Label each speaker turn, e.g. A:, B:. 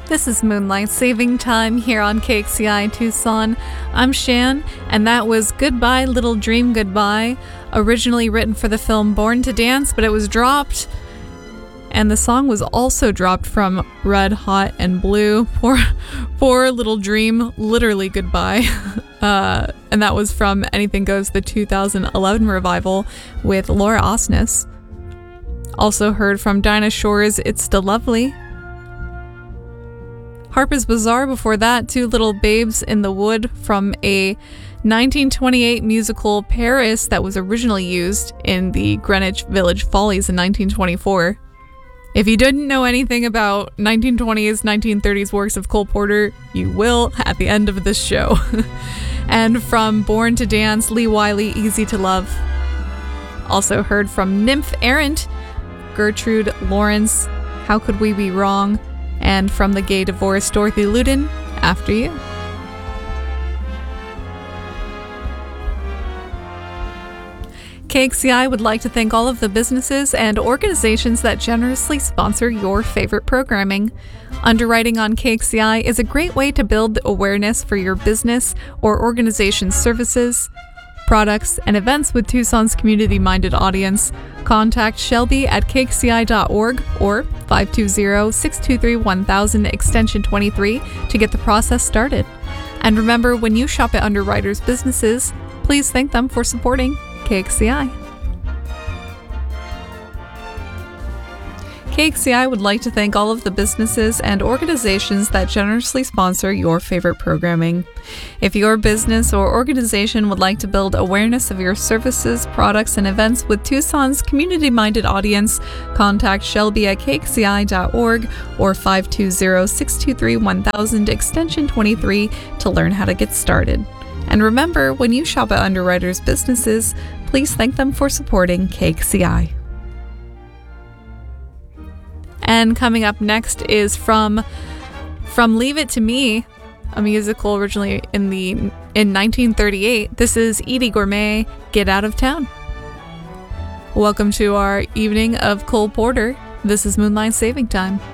A: This is Moonlight Saving Time here on KXCI Tucson. I'm Shan, and that was Goodbye Little Dream Goodbye, originally written for the film Born to Dance, but it was dropped. And the song was also dropped from Red Hot and Blue. Poor Little Dream, literally goodbye. And that was from Anything Goes, the 2011 revival with Laura Osnes. Also heard from Dinah Shore's It's Still Lovely. Harper's Bazaar before that, Two Little Babes in the Wood from a 1928 musical Paris that was originally used in the Greenwich Village Follies in 1924. If you didn't know anything about 1920s, 1930s works of Cole Porter, you will at the end of this show. And from Born to Dance, Lee Wiley, Easy to Love. Also heard from Nymph Errant, Gertrude Lawrence, How Could We Be Wrong? And from the Gay Divorce, Dorothy Loudon, After You. KXCI would like to thank all of the businesses and organizations that generously sponsor your favorite programming. Underwriting on KXCI is a great way to build awareness for your business or organization's services, products, and events with Tucson's community-minded audience. Contact Shelby at kxci.org or 520-623-1000 extension 23 to get the process started. And remember, when you shop at Underwriters businesses, please thank them for supporting KXCI. KXCI would like to thank all of the businesses and organizations that generously sponsor your favorite programming. If your business or organization would like to build awareness of your services, products, and events with Tucson's community-minded audience, contact Shelby at kxci.org or 520-623-1000 extension 23 to learn how to get started. And remember, when you shop at Underwriters businesses, please thank them for supporting KXCI. And coming up next is from Leave It to Me, a musical originally in 1938. This is Edie Gourmet, Get Out of Town. Welcome to our evening of Cole Porter. This is Moonlight Saving Time.